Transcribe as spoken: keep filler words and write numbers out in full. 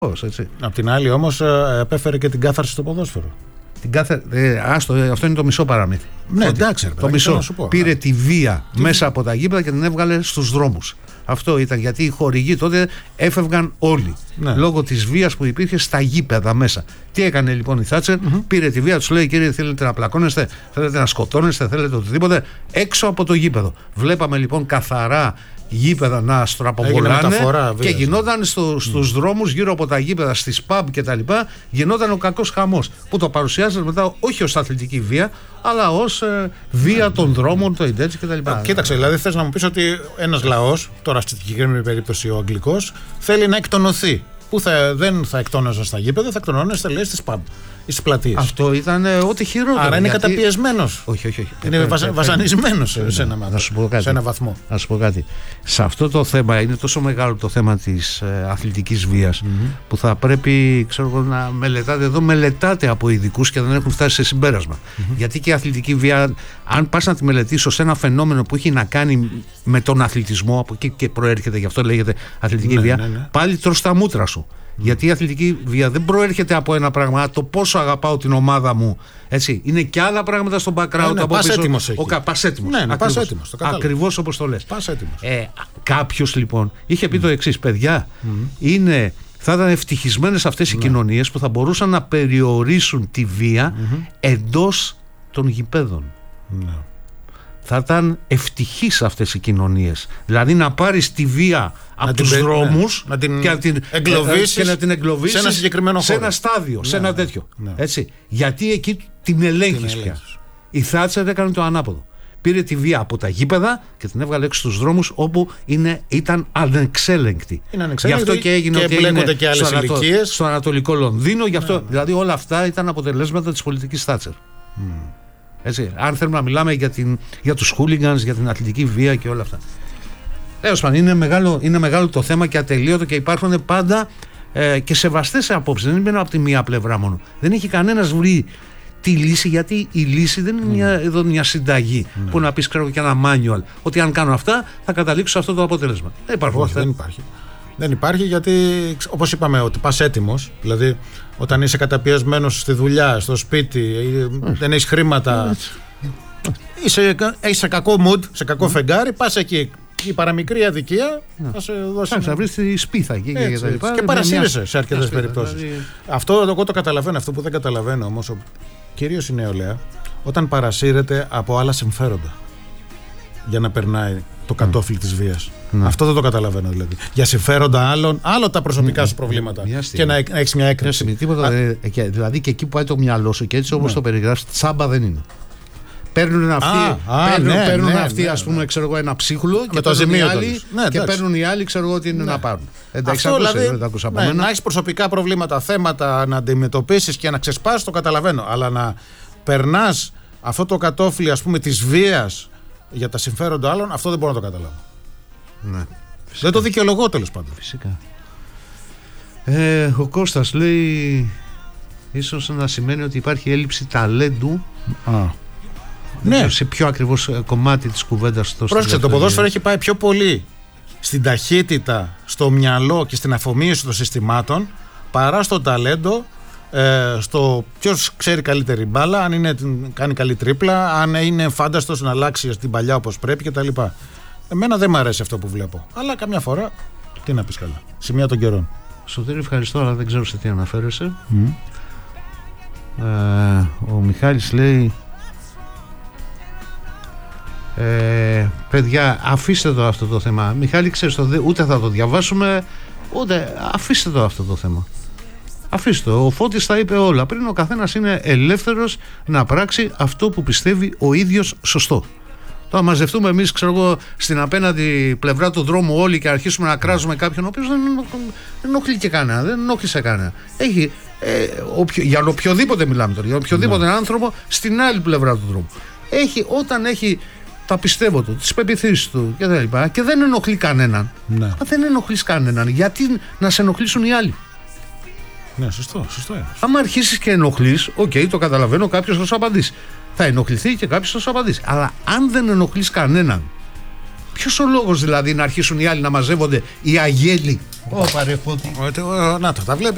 Έτσι. Απ' την άλλη όμως επέφερε και την κάθαρση στο ποδόσφαιρο. Την κάθε, ε, άστο, ε, αυτό είναι το μισό παραμύθι. Ναι, εντάξει, ρε, το μισό. πω, πήρε ναι. τη βία τι... μέσα από τα γήπεδα και την έβγαλε στους δρόμους. Αυτό ήταν γιατί οι χορηγοί τότε έφευγαν όλοι. Ναι. Λόγω της βίας που υπήρχε στα γήπεδα μέσα. Τι έκανε λοιπόν η Θάτσερ, mm-hmm. πήρε τη βία, τους λέει: κύριε, θέλετε να πλακώνεστε, θέλετε να σκοτώνεστε, θέλετε οτιδήποτε, έξω από το γήπεδο. Βλέπαμε λοιπόν καθαρά γήπεδα να στραποβολάνε και γινόταν στο, στους mm. δρόμους γύρω από τα γήπεδα, στις pub και τα λοιπά, γινόταν ο κακός χαμός που το παρουσιάζεται μετά όχι ως αθλητική βία αλλά ως ε, βία mm. των δρόμων, το έτσι και τα λοιπά. Α, κοίταξε, δηλαδή θες να μου πεις ότι ένας λαός, τώρα στη συγκεκριμένη περίπτωση ο αγγλικός, θέλει να εκτονωθεί. Που θα, δεν θα εκτόναζαν στα γήπεδα, θα εκτονώνεστε λέει στις pub ή στις πλατείες. Αυτό ήταν ε, ό,τι χειρότερο. Άρα είναι γιατί... καταπιεσμένος. Όχι, όχι, όχι. Είναι ε, βασα... ε, βασανισμένος ε, σε, ένα... σε ένα βαθμό. Να σου πω κάτι. Σε αυτό το θέμα είναι τόσο μεγάλο το θέμα της ε, αθλητικής βίας mm-hmm. που θα πρέπει ξέρω, να μελετάτε. Εδώ μελετάτε από ειδικούς και δεν έχουν φτάσει σε συμπέρασμα. Mm-hmm. Γιατί και η αθλητική βία, αν πας να τη μελετήσεις ως ένα φαινόμενο που έχει να κάνει με τον αθλητισμό, από εκεί και προέρχεται, γι' αυτό λέγεται αθλητική ναι, βία, ναι, ναι. πάλι τρως τα μούτρα σου. Mm. Γιατί η αθλητική βία δεν προέρχεται από ένα πράγμα, το πόσο αγαπάω την ομάδα μου. Έτσι. Είναι και άλλα πράγματα στο background. Ναι, πας έτοιμος εκεί. Πας έτοιμος. Ναι, ναι, πας έτοιμος. Το ακριβώς όπως το λες. Πας έτοιμος. Ε, κάποιος λοιπόν είχε πει mm. το εξής: παιδιά, mm. είναι, θα ήταν ευτυχισμένες αυτές οι mm. κοινωνίες που θα μπορούσαν να περιορίσουν τη βία mm-hmm. εντός των γηπέδων. Mm. Θα ήταν ευτυχείς αυτές οι κοινωνίες. Δηλαδή να πάρεις τη βία από τους δρόμους ναι, να την και να την εγκλωβίσεις, και να την εγκλωβίσεις σε ένα συγκεκριμένο χώρο. Σε ένα στάδιο, ναι, σε ένα τέτοιο. Ναι. Έτσι. Γιατί εκεί την ελέγχεις πια. Η Θάτσερ έκανε το ανάποδο. Πήρε τη βία από τα γήπεδα και την έβγαλε έξω στους δρόμους όπου είναι, ήταν ανεξέλεγκτη. Είναι ανεξέλεγκτη. Γι' αυτό και έγινε και ότι έγινε και άλλες στο, ανατο, στο Ανατολικό Λονδίνο. Γι' αυτό, ναι, δηλαδή όλα αυτά ήταν αποτελέσματα της πολιτικής Θάτσερ. Mm. Έτσι, αν θέλουμε να μιλάμε για, την, για τους χούλιγκανς, για την αθλητική βία και όλα αυτά. Τέλος πάντων, είναι μεγάλο, είναι μεγάλο το θέμα και ατελείωτο και υπάρχουν πάντα ε, και σεβαστές απόψεις. Δεν είναι από τη μία πλευρά μόνο. Δεν έχει κανένας βρει τη λύση, γιατί η λύση δεν είναι mm. μια, εδώ μια συνταγή mm. που να πεις ξέρω και ένα manual ότι αν κάνω αυτά θα καταλήξω σε αυτό το αποτέλεσμα. Δεν υπάρχει. Όχι, δεν υπάρχει. Δεν υπάρχει γιατί, όπως είπαμε, ότι πας έτοιμος. Δηλαδή, όταν είσαι καταπιεσμένος στη δουλειά, στο σπίτι, mm. δεν έχεις χρήματα, mm. είσαι, έχεις σε κακό mood, σε κακό mm. φεγγάρι, πας εκεί. Η παραμικρή αδικία mm. θα σε δώσει. Θα βρεις τη σπίθα εκεί έτσι, και, και, και παρασύρεσαι σε αρκετές περιπτώσεις. Δηλαδή... Αυτό εγώ το καταλαβαίνω. Αυτό που δεν καταλαβαίνω όμως, κυρίως η νεολαία, όταν παρασύρεται από άλλα συμφέροντα για να περνάει το κατόφλι mm. της βίας. Mm. Αυτό δεν το καταλαβαίνω δηλαδή. Για συμφέροντα άλλων, άλλο τα προσωπικά mm. σου προβλήματα. Mm. Και να έχεις μια έκρηξη. Yeah, τίποτα, Α... δηλαδή και εκεί που πάει το μυαλό σου και έτσι όπως mm. το περιγράφεις, τσάμπα δεν είναι. Παίρνουν αυτοί, ah, ah, παίρνουν, ναι, παίρνουν ναι, αυτοί ναι, ας πούμε, ναι. ξέρω εγώ, ένα ψίχουλο και, το παίρνουν οι άλλοι, ναι, και παίρνουν οι άλλοι ξέρω εγώ τι είναι ναι. να πάρουν. Εντάξει, αυτό ακούσει, δηλαδή, δεν άκουσα από ναι, να έχεις προσωπικά προβλήματα, θέματα να αντιμετωπίσεις και να ξεσπάσεις, το καταλαβαίνω. Αλλά να περνάς αυτό το κατόφλι ας πούμε της βίας για τα συμφέροντα άλλων, αυτό δεν μπορώ να το καταλάβω. Ναι, δεν το δικαιολογώ τέλος πάντων. Φυσικά. Ε, ο Κώστας λέει ίσως να σημαίνει ότι υπάρχει έλλειψη ταλέντου. Α. Ναι. Σε ποιο ακριβώς κομμάτι της κουβέντας το Πρόσεξε, το ποδόσφαιρο έχει πάει πιο πολύ στην ταχύτητα, στο μυαλό και στην αφομοίωση των συστημάτων παρά στο ταλέντο, ε, στο ποιος ξέρει καλύτερη μπάλα, αν είναι, κάνει καλή τρίπλα, αν είναι φάνταστος να αλλάξει την παλιά όπως πρέπει κτλ. Εμένα δεν μου αρέσει αυτό που βλέπω. Αλλά καμιά φορά, τι να πεις καλά. Σημεία των καιρών. Σωτήρη, ευχαριστώ, αλλά δεν ξέρω σε τι αναφέρεσαι. Mm. Ε, ο Μιχάλης λέει Ε, παιδιά, αφήστε το αυτό το θέμα. Μιχάλη, ξέρεις το, ούτε θα το διαβάσουμε, ούτε αφήστε το αυτό το θέμα. Αφήστε το. Ο Φώτης τα είπε όλα. Πριν ο καθένας είναι ελεύθερος να πράξει αυτό που πιστεύει ο ίδιος σωστό. Τώρα μαζευτούμε εμείς, ξέρω εγώ, στην απέναντι πλευρά του δρόμου όλοι και αρχίσουμε να κράζουμε κάποιον ο οποίος δεν ενοχλεί και κανένα, δεν ενόχλησε κανένα. Έχει, ε, οποιο, για οποιοδήποτε μιλάμε τώρα, για οποιοδήποτε ναι. άνθρωπο στην άλλη πλευρά του δρόμου. Έχει, όταν έχει τα πιστεύω του, τις πεποιθήσεις του και τα λοιπά και δεν ενοχλεί κανέναν. Ναι. Αν δεν ενοχλείς κανέναν, γιατί να σε ενοχλήσουν οι άλλοι. Ναι, σωστό, σωστό είναι. Αν αρχίσεις και ενοχλείς, οκ, okay, το καταλαβαίνω, κάποιος θα σου απαντήσει. Θα ενοχληθεί και κάποιος θα σου απαντήσει. Αλλά αν δεν ενοχλείς κανέναν, ποιος ο λόγος δηλαδή να αρχίσουν οι άλλοι να μαζεύονται οι αγέλοι. Ω, παρεφώτη. Να το, τα βλέπεις.